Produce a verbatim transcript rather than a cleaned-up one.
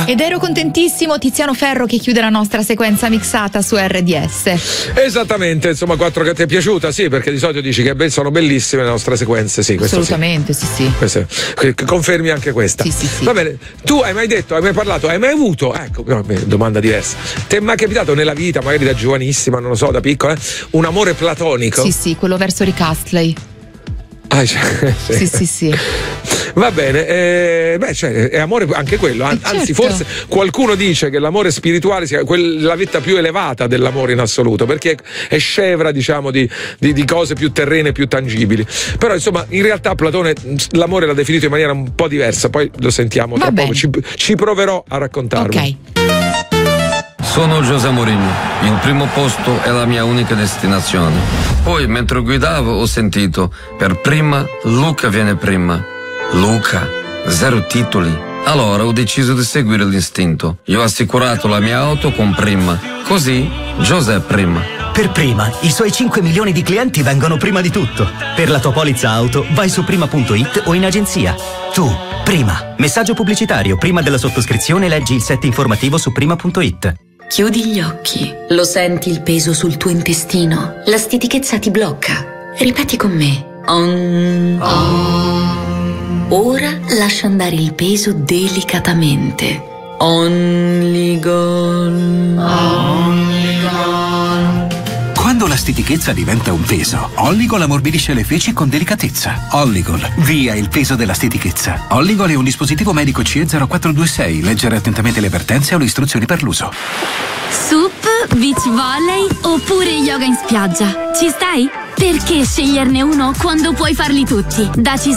Ed ero contentissimo, Tiziano Ferro che chiude la nostra sequenza mixata su R D S. Esattamente, insomma, quattro che ti è piaciuta, sì, perché di solito dici che sono bellissime le nostre sequenze, sì, questo assolutamente, sì, sì. sì. Questo, confermi anche questa. Sì, sì, sì. Va bene, tu hai mai detto, hai mai parlato, hai mai avuto, ecco, no, domanda diversa. Ti è mai capitato nella vita, magari da giovanissima, non lo so, da piccola, eh, un amore platonico? Sì, sì, quello verso Rick Astley. Ah, cioè, sì, sì, sì. Va bene, eh, beh, cioè, è amore anche quello, an- eh, anzi certo. forse qualcuno dice che l'amore spirituale sia quel- la vetta più elevata dell'amore in assoluto, perché è scevra, diciamo, di, di, di cose più terrene, più tangibili. Però insomma, in realtà Platone l'amore l'ha definito in maniera un po' diversa, poi lo sentiamo tra poco, ci, ci proverò a raccontarlo. Ok. Sono José Mourinho, il primo posto è la mia unica destinazione. Poi, mentre guidavo, ho sentito, per prima, Luca viene prima. Luca, zero titoli. Allora ho deciso di seguire l'istinto. Io ho assicurato la mia auto con Prima. Così, José prima. Per Prima, i suoi cinque milioni di clienti vengono prima di tutto. Per la tua polizza auto, vai su prima punto it o in agenzia. Tu, Prima. Messaggio pubblicitario. Prima della sottoscrizione leggi il set informativo su prima punto it. Chiudi gli occhi. Lo senti il peso sul tuo intestino? La stitichezza ti blocca. Ripeti con me. Om. Om. Ora lascia andare il peso delicatamente. Only gone. Only gone. Quando la stitichezza diventa un peso, Olligol ammorbidisce le feci con delicatezza. Olligol, via il peso della stitichezza. Olligol è un dispositivo medico C E zero quattro due sei. Leggere attentamente le avvertenze o le istruzioni per l'uso. Sup, beach volley oppure yoga in spiaggia. Ci stai? Perché sceglierne uno quando puoi farli tutti? Da